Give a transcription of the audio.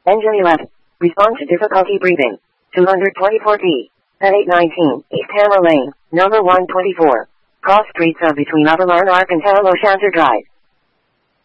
Engine 11. Respond to difficulty breathing. 224P. At 819, East Hammer Lane, number 124. Cross streets of between Avalon Arc and Palo Shanter Drive.